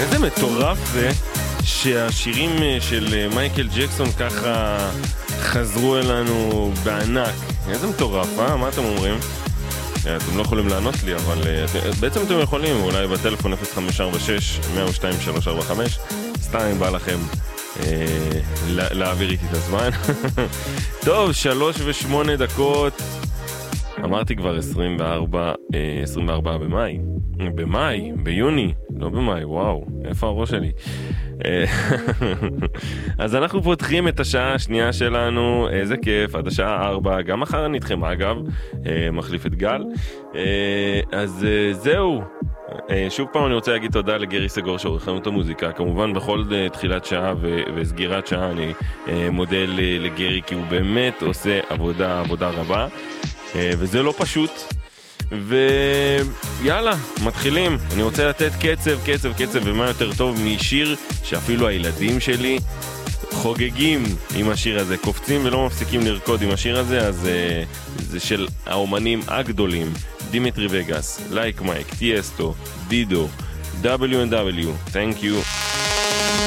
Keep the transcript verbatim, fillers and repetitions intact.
איזה מטורף זה שהשירים של מייקל ג'קסון ככה חזרו אלינו בענק. איזה מטורף, אה? מה אתם אומרים? אתם לא יכולים לענות לי, אבל בעצם אתם יכולים, אולי בטלפון אפס חמש ארבע שש מאה ושתיים שלוש ארבע חמש. סתם אם בא לכם להעביר איתי את הזמן. טוב, שלוש ושמונה דקות. אמרתי כבר עשרים וארבעה במאי. במאי, ביוני, לא במאי, וואו, איפה הראש שלי? אז אנחנו פותחים את השעה השנייה שלנו, איזה כיף, עד השעה ארבע, גם מחר נתכם אגב, מחליף את גל. אז זהו, שוב פעם אני רוצה להגיד תודה לגרי סגור שעורך לנו את המוזיקה, כמובן בכל תחילת שעה וסגירת שעה אני מודה לגרי, כי הוא באמת עושה עבודה, עבודה רבה, וזה לא פשוט. ויאללה, מתחילים. אני רוצה לתת קצב, קצב, קצב, ומה יותר טוב משיר שאפילו הילדים שלי חוגגים עם השיר הזה, קופצים ולא מפסיקים לרקוד עם השיר הזה. אז uh, זה של האומנים הגדולים, דימיטרי וגאס, לייק מייק, טיאסטו, דידו, דאבליו אנד דאבליו. Thank you.